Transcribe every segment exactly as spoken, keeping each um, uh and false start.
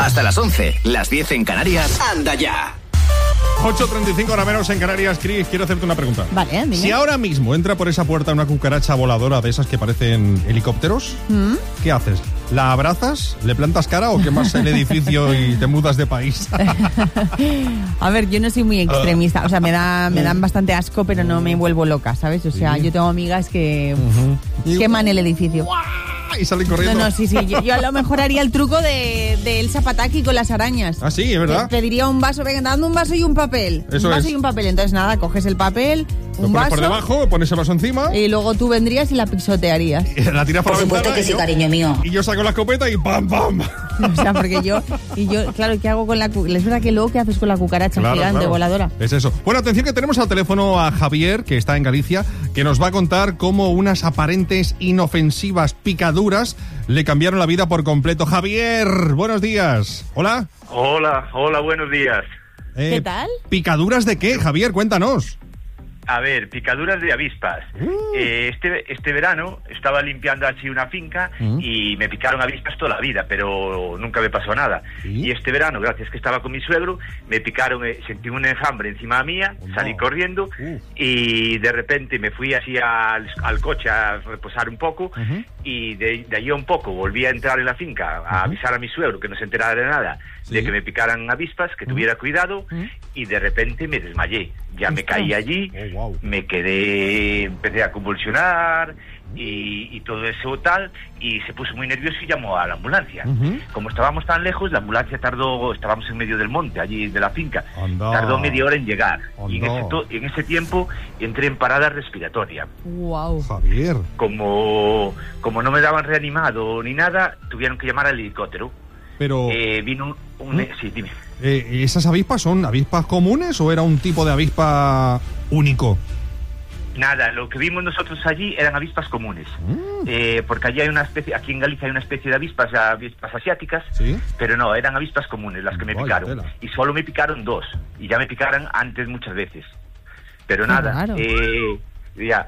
Hasta las once, las diez en Canarias. ¡Anda ya! ocho treinta y cinco hora menos en Canarias. Chris, quiero hacerte una pregunta. Vale, dime. Si ahora mismo entra por esa puerta una cucaracha voladora de esas que parecen helicópteros, ¿Mm? ¿qué haces? ¿La abrazas? ¿Le plantas cara o quemas el edificio y te mudas de país? A ver, yo no soy muy extremista. O sea, me, da, me dan bastante asco, pero no me vuelvo loca, ¿sabes? O sea, yo tengo amigas que uh-huh. queman el edificio. Y salen corriendo. No, no, sí, sí. Yo, yo a lo mejor haría el truco de, de Elsa Pataki con las arañas. Ah, sí, es verdad. Te pediría un vaso, venga, dame un vaso y un papel. Eso un vaso es. y un papel. Entonces, nada, coges el papel, lo un pones vaso. por debajo, pones el vaso encima. Y luego tú vendrías y la pisotearías. Y la tiras por, por la supuesto ventana. que sí, yo, cariño mío. Y yo saco la escopeta y ¡pam, pam! O sea, porque yo, y yo, claro, ¿qué hago con la cucaracha? Es verdad que luego, ¿qué haces con la cucaracha claro, gigante claro. voladora? Es eso. Bueno, atención que tenemos al teléfono a Javier, que está en Galicia, que nos va a contar cómo unas aparentes inofensivas picaduras le cambiaron la vida por completo. Javier, buenos días. Hola. Hola, hola, buenos días. Eh, ¿Qué tal? ¿Picaduras de qué, Javier? Cuéntanos. A ver, picaduras de avispas. Uh. Eh, este este verano estaba limpiando así una finca uh. y me picaron avispas toda la vida, pero nunca me pasó nada. ¿Sí? Y este verano, gracias que estaba con mi suegro, me picaron, eh, sentí un enjambre encima mía, oh, no. salí corriendo uh. y de repente me fui así al, al coche a reposar un poco uh-huh. y de, de allí a un poco volví a entrar en la finca a uh-huh. avisar a mi suegro que no se enterara de nada, ¿sí? de que me picaran avispas, que uh-huh. tuviera cuidado uh-huh. y de repente me desmayé. Ya me caí allí, oh, wow. me quedé, empecé a convulsionar y, y todo eso tal, y se puso muy nervioso y llamó a la ambulancia. Uh-huh. Como estábamos tan lejos, la ambulancia tardó, estábamos en medio del monte, allí de la finca, Anda. tardó media hora en llegar. Y en ese, to, en ese tiempo entré en parada respiratoria. Wow. Javier. Como, como no me daban reanimado ni nada, tuvieron que llamar al helicóptero. Pero... Eh, vino un... un ¿Mm? Sí, dime. Eh, ¿Esas avispas son avispas comunes o era un tipo de avispa único? Nada, lo que vimos nosotros allí eran avispas comunes, mm. eh, porque allí hay una especie, aquí en Galicia hay una especie de avispas, avispas asiáticas, ¿sí? Pero no, eran avispas comunes las que me Vaya picaron, tela. Y solo me picaron dos, y ya me picaron antes muchas veces, pero nada, claro. eh, ya...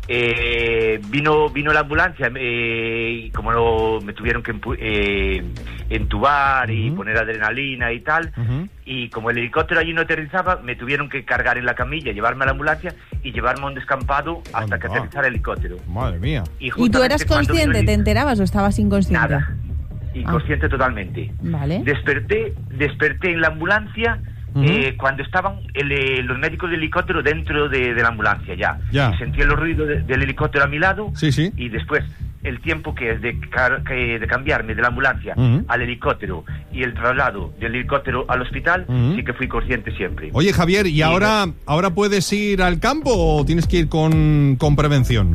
Eh, vino vino la ambulancia eh, y como lo, me tuvieron que empu- eh, entubar uh-huh. y poner adrenalina y tal uh-huh. y como el helicóptero allí no aterrizaba me tuvieron que cargar en la camilla, llevarme a la ambulancia y llevarme a un descampado hasta que aterrizara el helicóptero. Madre mía. ¿Y, ¿Y tú eras consciente? El... ¿Te enterabas o estabas inconsciente? Nada, inconsciente ah. totalmente. Vale. Desperté, desperté en la ambulancia Uh-huh. Eh, cuando estaban el, eh, los médicos del helicóptero dentro de, de la ambulancia ya, ya. Y sentía los ruidos de, del helicóptero a mi lado sí, sí. y después el tiempo que es de, que, de cambiarme de la ambulancia uh-huh. al helicóptero y el traslado del helicóptero al hospital uh-huh. sí que fui consciente siempre. Oye Javier, ¿y, y ahora, no... ahora puedes ir al campo o tienes que ir con, con prevención?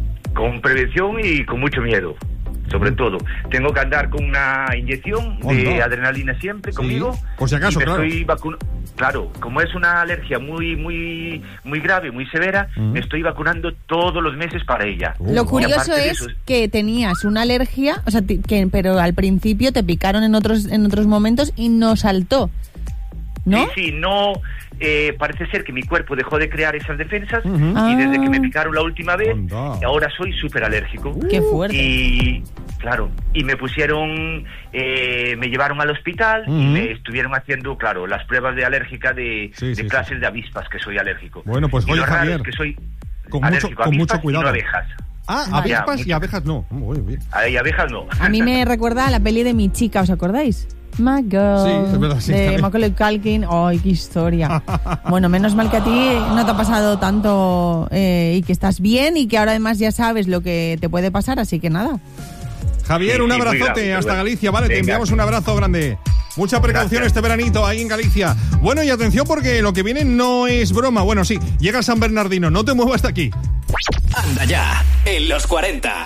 Con prevención y con mucho miedo. Sobre todo, tengo que andar con una inyección oh, de no. adrenalina siempre conmigo. Sí, por si acaso, claro. Estoy vacu- claro, como es una alergia muy muy muy grave, muy severa, uh-huh. me estoy vacunando todos los meses para ella. Uh, Lo curioso es eso, que tenías una alergia, o sea, t- que, pero al principio te picaron en otros en otros momentos y no saltó, ¿no? Sí, sí, no... Eh, parece ser que mi cuerpo dejó de crear esas defensas uh-huh. y ah. desde que me picaron la última vez, Anda. ahora soy súper alérgico. Uh, ¡Qué fuerte! Y claro, y me pusieron, eh, me llevaron al hospital uh-huh. y me estuvieron haciendo, claro, las pruebas de alérgica de, sí, de sí, clases sí. de avispas, que soy alérgico. Bueno, pues y oye, lo raro Javier, es que soy con alérgico mucho, a con avispas mucho cuidado. y no abejas. Ah, vale. avispas ya, y abejas no. Muy bien. Hay abejas no. A mí me recuerda a la peli de Mi Chica, ¿os acordáis? My Girl, sí, es verdad, sí, de Macaulay Culkin. ¡Ay, qué historia! Bueno, menos mal que a ti no te ha pasado tanto eh, y que estás bien y que ahora además ya sabes lo que te puede pasar, así que nada. Javier, sí, un sí, abrazote grave, hasta bueno. Galicia, ¿vale? Venga. Te enviamos un abrazo grande. Mucha precaución Gracias. este veranito ahí en Galicia. Bueno, y atención porque lo que viene no es broma. Bueno, sí, llega San Bernardino, no te muevas de aquí. Anda ya, en los cuarenta.